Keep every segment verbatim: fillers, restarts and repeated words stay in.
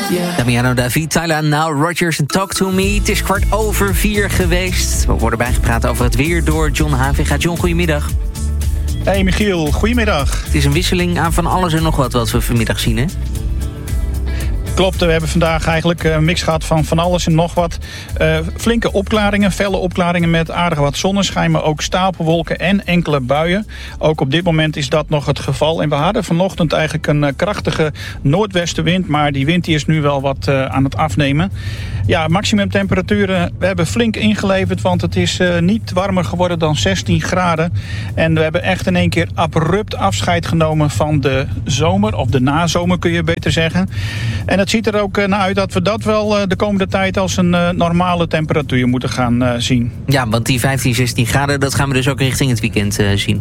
Damiano David, Tyler Now, Rogers en Talk To Me. Het is kwart over vier geweest. We worden bijgepraat over het weer door John Haviga. John, goedemiddag. Hey Michiel, goedemiddag. Het is een wisseling aan van alles en nog wat wat we vanmiddag zien, hè? Klopt, we hebben vandaag eigenlijk een mix gehad van van alles en nog wat. Uh, flinke opklaringen, felle opklaringen met aardig wat zonneschijn, maar ook stapelwolken en enkele buien. Ook op dit moment is dat nog het geval. En we hadden vanochtend eigenlijk een uh, krachtige noordwestenwind, maar die wind die is nu wel wat uh, aan het afnemen. Ja, maximumtemperaturen, we hebben flink ingeleverd, want het is uh, niet warmer geworden dan zestien graden. En we hebben echt in één keer abrupt afscheid genomen van de zomer, of de nazomer kun je beter zeggen. En het ziet er ook naar uit dat we dat wel de komende tijd als een normale temperatuur moeten gaan zien. Ja, want die vijftien, zestien graden, dat gaan we dus ook richting het weekend zien.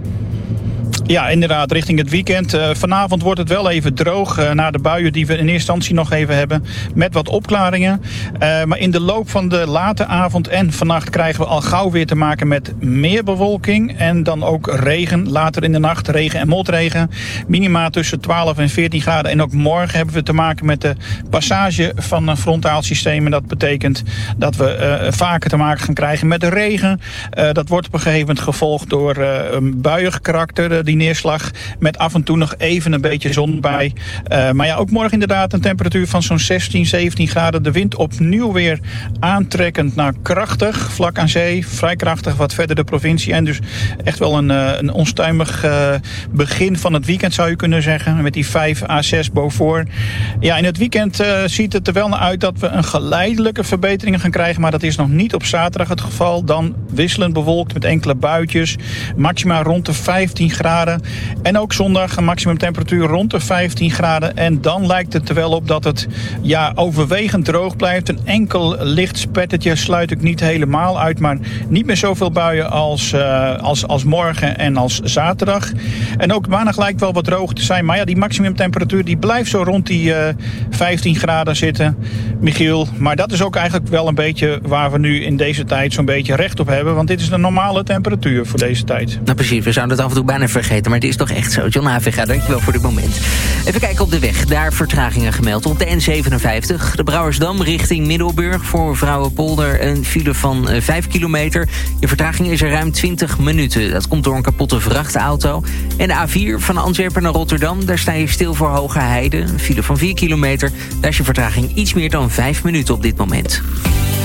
Ja, inderdaad, richting het weekend. Uh, vanavond wordt het wel even droog uh, na de buien die we in eerste instantie nog even hebben. Met wat opklaringen. Uh, maar in de loop van de late avond en vannacht krijgen we al gauw weer te maken met meer bewolking. En dan ook regen. Later in de nacht regen en motregen. Minima tussen twaalf en veertien graden. En ook morgen hebben we te maken met de passage van een frontaal systeem. En dat betekent dat we uh, vaker te maken gaan krijgen met de regen. Uh, dat wordt op een gegeven moment gevolgd door uh, een buiig karakter. Die neerslag met af en toe nog even een beetje zon bij. Uh, maar ja, ook morgen inderdaad een temperatuur van zo'n zestien, zeventien graden. De wind opnieuw weer aantrekkend naar krachtig. Vlak aan zee, vrij krachtig wat verder de provincie. En dus echt wel een, uh, een onstuimig uh, begin van het weekend zou je kunnen zeggen. Met die vijf à zes Beaufort. Ja, in het weekend uh, ziet het er wel naar uit dat we een geleidelijke verbetering gaan krijgen. Maar dat is nog niet op zaterdag het geval. Dan wisselend bewolkt met enkele buitjes. Maxima rond de vijftien graden. En ook zondag een maximumtemperatuur rond de vijftien graden. En dan lijkt het er wel op dat het ja, overwegend droog blijft. Een enkel licht spettertje sluit ik niet helemaal uit. Maar niet meer zoveel buien als, uh, als, als morgen en als zaterdag. En ook maandag lijkt wel wat droog te zijn. Maar ja, die maximumtemperatuur die blijft zo rond die uh, vijftien graden zitten, Michiel. Maar dat is ook eigenlijk wel een beetje waar we nu in deze tijd zo'n beetje recht op hebben. Want dit is de normale temperatuur voor deze tijd. Nou precies, we zouden het af en toe bijna vergeten. Maar het is toch echt zo. John Haviga, dankjewel voor dit moment. Even kijken op de weg. Daar vertragingen gemeld op de N zevenenvijftig. De Brouwersdam richting Middelburg. Voor Vrouwenpolder een file van uh, vijf kilometer. Je vertraging is er ruim twintig minuten. Dat komt door een kapotte vrachtauto. En de A vier van Antwerpen naar Rotterdam. Daar sta je stil voor Hogerheide. Een file van vier kilometer. Daar is je vertraging iets meer dan vijf minuten op dit moment.